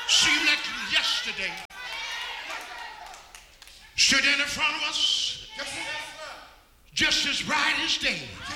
Seemed like yesterday stood in front of us just as bright as day.